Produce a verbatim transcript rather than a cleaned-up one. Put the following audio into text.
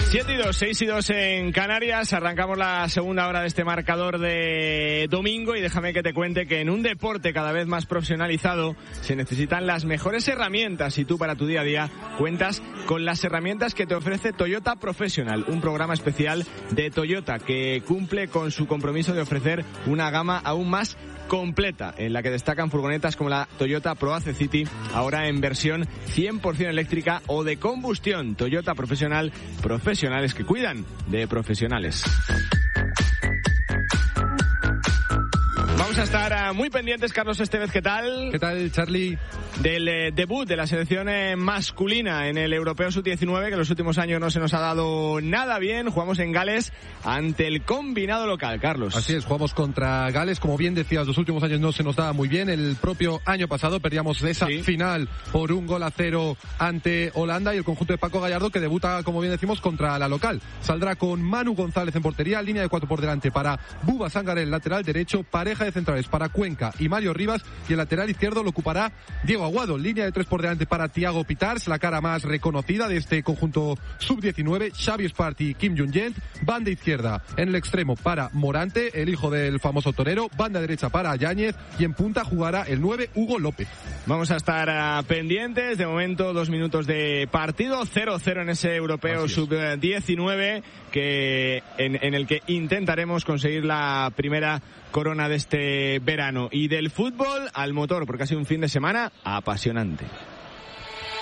siete y dos, seis y dos en Canarias. Arrancamos la segunda hora de este marcador de domingo y déjame que te cuente que en un deporte cada vez más profesionalizado se necesitan las mejores herramientas y tú para tu día a día cuentas con las herramientas que te ofrece Toyota Professional, un programa especial de Toyota que cumple con su compromiso de ofrecer una gama aún más completa, en la que destacan furgonetas como la Toyota ProAce City, ahora en versión cien por ciento eléctrica o de combustión. Toyota Professional, profesionales que cuidan de profesionales. Vamos a estar muy pendientes, Carlos Estevez, ¿qué tal? ¿Qué tal, Charlie? Del eh, debut de la selección eh, masculina en el Europeo sub diecinueve, que en los últimos años no se nos ha dado nada bien. Jugamos en Gales ante el combinado local, Carlos. Así es, jugamos contra Gales. Como bien decías, los últimos años no se nos daba muy bien. El propio año pasado perdíamos esa sí. final por un gol a cero ante Holanda, y el conjunto de Paco Gallardo, que debuta, como bien decimos, contra la local. Saldrá con Manu González en portería, línea de cuatro por delante para Buba Sangaré, lateral derecho, pareja de centrales para Cuenca y Mario Rivas, y el lateral izquierdo lo ocupará Diego Aguado. Línea de tres por delante para Thiago Pitars, la cara más reconocida de este conjunto sub diecinueve, Xavi Esparti y Kim Jung-Jent. Banda izquierda en el extremo para Morante, el hijo del famoso torero. Banda derecha para Yáñez, y en punta jugará el nueve, Hugo López. Vamos a estar uh, pendientes. De momento, dos minutos de partido, cero cero en ese Europeo sub diecinueve, que en, en el que intentaremos conseguir la primera corona de este verano. Y del fútbol al motor, porque ha sido un fin de semana apasionante.